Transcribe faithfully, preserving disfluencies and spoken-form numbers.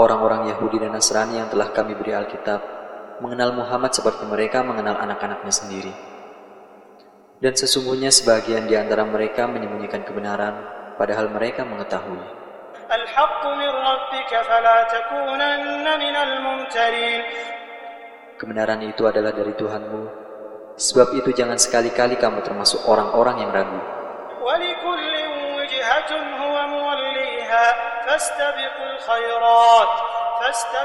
orang-orang Yahudi dan Nasrani yang telah kami beri Alkitab mengenal Muhammad seperti mereka mengenal anak-anaknya sendiri. Dan sesungguhnya sebagian di antara mereka menyembunyikan kebenaran, padahal mereka mengetahui. Al-haqqu min rabbika fala takunanna minal mumtarin. Kebenaran itu adalah dari Tuhanmu, sebab itu jangan sekali-kali kamu termasuk orang-orang yang ragu. Wa likullin wijhatun huwa muwalliha fastabiqul khairat.